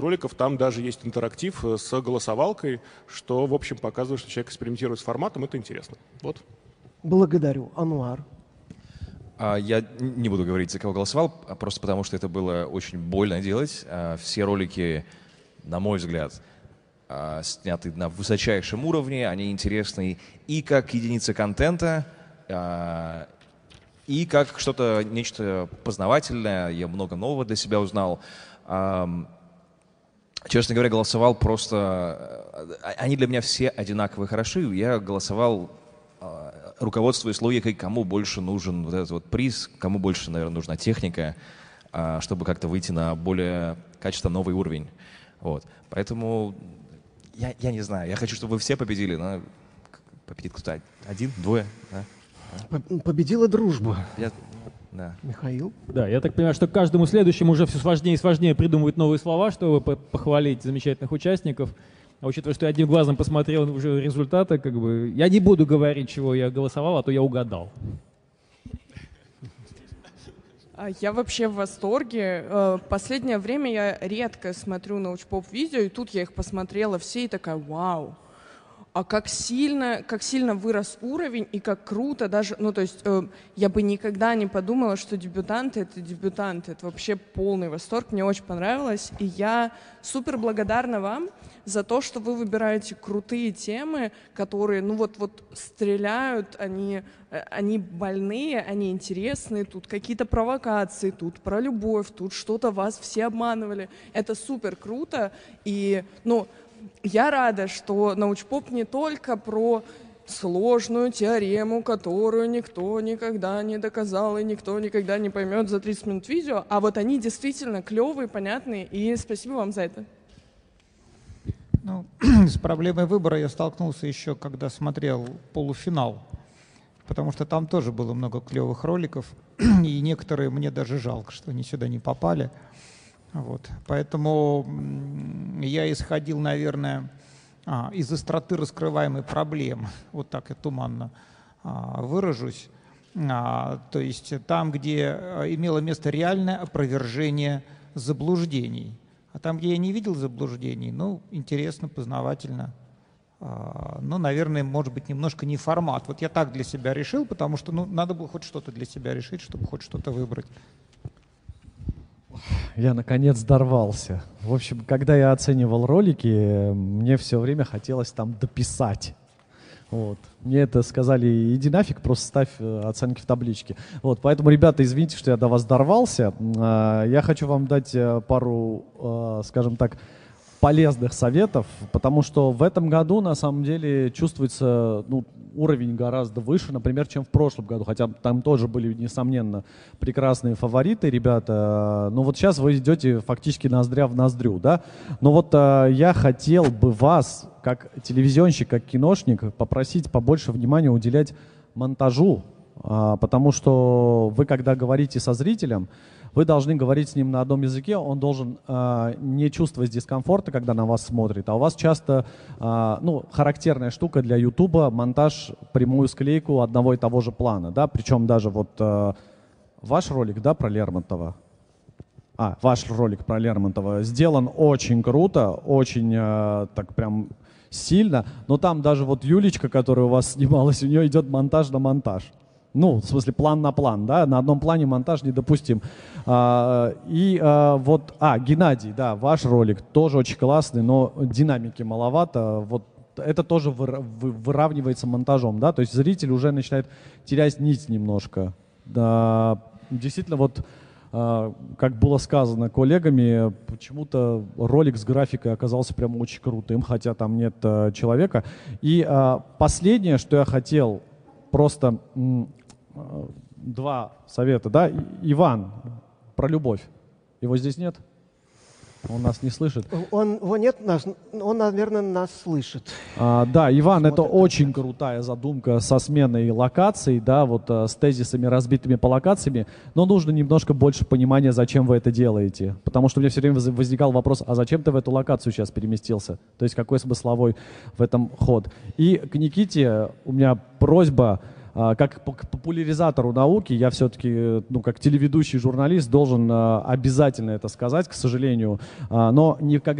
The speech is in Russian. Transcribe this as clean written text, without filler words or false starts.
роликов там даже есть интерактив с голосовалкой, что, в общем, показывает, что человек экспериментирует с форматом, это интересно. Вот. Благодарю. Ануар. Я не буду говорить, за кого голосовал, просто потому что это было очень больно делать. Все ролики, на мой взгляд, сняты на высочайшем уровне, они интересны и как единица контента, и как что-то, нечто познавательное. Я много нового для себя узнал. Честно говоря, голосовал просто... Они для меня все одинаково хороши. Я голосовал, руководствуясь логикой, кому больше нужен вот этот вот приз, кому больше, наверное, нужна техника, чтобы как-то выйти на более качественно новый уровень. Вот. Поэтому я не знаю. Я хочу, чтобы вы все победили. Но победит кто-то один, двое. Да? Победила дружба. Да. Михаил? Да, я так понимаю, что каждому следующему уже все сложнее и сложнее придумывают новые слова, чтобы похвалить замечательных участников. А учитывая, что я одним глазом посмотрел уже результаты, как бы, я не буду говорить, чего я голосовал, а то я угадал. Я вообще в восторге. Последнее время я редко смотрю научпоп-видео, и тут я их посмотрела все и такая: вау! А как сильно вырос уровень и как круто даже, ну то есть я бы никогда не подумала, что дебютанты. Это вообще полный восторг, мне очень понравилось, и я супер благодарна вам за то, что вы выбираете крутые темы, которые, ну вот стреляют, они больные, они интересные, тут какие-то провокации, тут про любовь, тут что-то вас все обманывали, это супер круто, и, ну, я рада, что научпоп не только про сложную теорему, которую никто никогда не доказал и никто никогда не поймет за 30 минут видео, а вот они действительно клевые, понятные, и спасибо вам за это. Ну, с проблемой выбора я столкнулся еще, когда смотрел полуфинал, потому что там тоже было много клевых роликов, и некоторые мне даже жалко, что они сюда не попали. Вот. Поэтому я исходил, наверное, из остроты раскрываемой проблемы. Вот так я туманно выражусь. То есть там, где имело место реальное опровержение заблуждений. А там, где я не видел заблуждений, ну, интересно, познавательно. Ну, наверное, может быть, немножко не формат. Вот я так для себя решил, потому что, ну, надо было хоть что-то для себя решить, чтобы хоть что-то выбрать. Я, наконец, дорвался. В общем, когда я оценивал ролики, мне все время хотелось там дописать. Вот. Мне это сказали: иди нафиг, просто ставь оценки в табличке. Вот. Поэтому, ребята, извините, что я до вас дорвался. Я хочу вам дать пару, скажем так, полезных советов, потому что в этом году, на самом деле, чувствуется, ну, уровень гораздо выше, например, чем в прошлом году, хотя там тоже были, несомненно, прекрасные фавориты, ребята, но вот сейчас вы идете фактически ноздря в ноздрю, да, но вот я хотел бы вас, как телевизионщик, как киношник, попросить побольше внимания уделять монтажу, потому что вы, когда говорите со зрителем, вы должны говорить с ним на одном языке, он должен не чувствовать дискомфорта, когда на вас смотрит. А у вас часто, ну, характерная штука для Ютуба, монтаж, прямую склейку одного и того же плана, да, причем даже вот ваш ролик, да, про Лермонтова, ваш ролик про Лермонтова сделан очень круто, очень так прям сильно, но там даже вот Юлечка, которая у вас снималась, у нее идет монтаж на монтаж. Ну, в смысле, план на план, да, на одном плане монтаж недопустим. Геннадий, да, ваш ролик тоже очень классный, но динамики маловато, вот это тоже выравнивается монтажом, да, то есть зритель уже начинает терять нить немножко. Да, действительно, вот, как было сказано коллегами, почему-то ролик с графикой оказался прям очень крутым, хотя там нет человека. И последнее, что я хотел, просто... Два совета, да? Иван, про любовь. Его здесь нет? Он нас не слышит. Его нет, он, наверное, нас слышит. Да, Иван, это очень крутая задумка со сменой локаций, да, вот с тезисами, разбитыми по локациями, но нужно немножко больше понимания, зачем вы это делаете. Потому что у меня все время возникал вопрос, а зачем ты в эту локацию сейчас переместился? То есть какой смысловой в этом ход? И к Никите у меня просьба, как к популяризатору науки, я все-таки, ну, как телеведущий журналист, должен обязательно это сказать, к сожалению. Но никогда